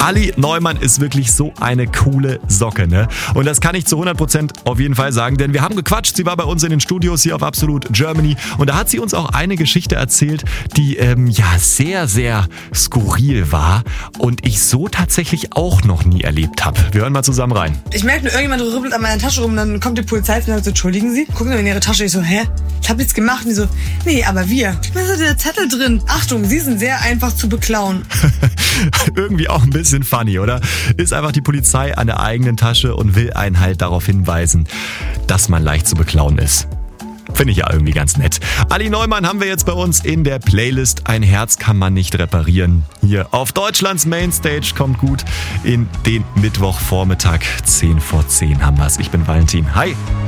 Ali Neumann ist wirklich so eine coole Socke, ne? Und das kann ich zu 100% auf jeden Fall sagen, denn wir haben gequatscht. Sie war bei uns in den Studios hier auf Absolut Germany und da hat sie uns auch eine Geschichte erzählt, die sehr, sehr skurril war und ich so tatsächlich auch noch nie erlebt habe. Wir hören mal zusammen rein. Ich merke nur, irgendjemand rüttelt an meiner Tasche rum, dann kommt die Polizei und sagt so, entschuldigen Sie? Gucken Sie in Ihre Tasche. Ich so, hä? Ich habe nichts gemacht. Und die so, nee, aber wir. Da ist der Zettel drin. Achtung, Sie sind sehr einfach zu beklauen. Irgendwie auch ein bisschen funny, oder? Ist einfach die Polizei an der eigenen Tasche und will einen halt darauf hinweisen, dass man leicht zu beklauen ist. Finde ich ja irgendwie ganz nett. Ali Neumann haben wir jetzt bei uns in der Playlist. Ein Herz kann man nicht reparieren. Hier auf Deutschlands Mainstage kommt gut in den Mittwochvormittag. 10 vor 10 haben wir's. Ich bin Valentin. Hi.